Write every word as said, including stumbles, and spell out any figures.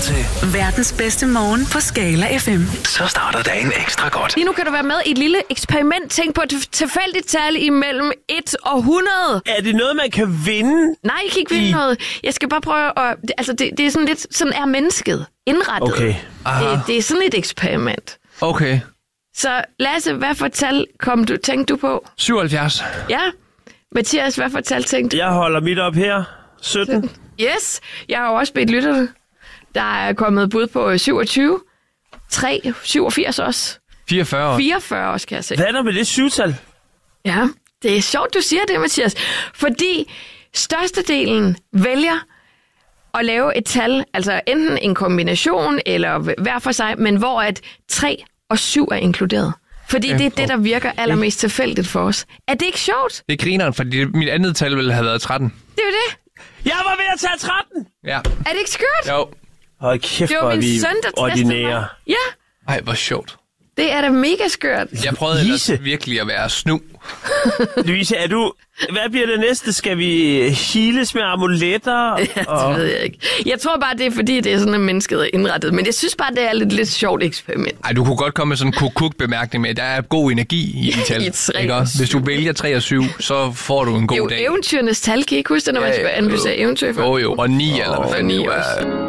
til verdens bedste morgen på Skala F M. Så starter dagen ekstra godt. Lige nu kan du være med i et lille eksperiment. Tænk på et tilfældigt tal imellem et og hundrede. Er det noget, man kan vinde? Nej, jeg kan ikke vinde I... noget. Jeg skal bare prøve at... Altså, det, det er sådan lidt... Sådan er mennesket indrettet. Okay. Det, det er sådan et eksperiment. Okay. Så Lasse, hvad for tal kom du, tænkte du på? syvoghalvfjerds. Ja. Mathias, hvad for tal tænkte du? Jeg holder mit op her. sytten. Yes. Jeg har jo også bedt lytterne. Der er kommet bud på syvogtyve. tre, syvogfirs også. fireogfyrre. fireogfyrre også, kan jeg se. Hvad er der med det syvtal? Ja, det er sjovt, du siger det, Mathias. Fordi størstedelen vælger at lave et tal, altså enten en kombination eller hver for sig, men hvor at tre og syv er inkluderet. Fordi det er det, der virker allermest tilfældigt for os. Er det ikke sjovt? Det er grineren, fordi mit andet tal ville have været tretten. Det er jo det. Jeg var ved at tage tretten! Ja. Er det ikke skørt? Jo. Hold kæft, Det var hvor er min vi søn, der testede ordinære. mig. Ja, Ej, hvor sjovt. det er da mega skørt. Jeg prøvede ellers Lise. virkelig at være snu. Louise, er du... Hvad bliver det næste? Skal vi heales med amuletter? Ja, det ved jeg ikke. Jeg tror bare, det er fordi, det er sådan, at mennesket er indrettet. Men jeg synes bare, det er lidt, lidt sjovt eksperiment. Ej, du kunne godt komme med sådan en kuk-kuk-bemærkning med, at der er god energi i de tal. I tre ikke og også? Hvis du vælger tre og syv, så får du en Det er god jo dag. eventyrenes tal. Kan I ikke huske det, når man Ja, skal ja, analysere jo. eventyr? Jo, jo. Og ni, eller hvad Og fanden ni det nu er. også.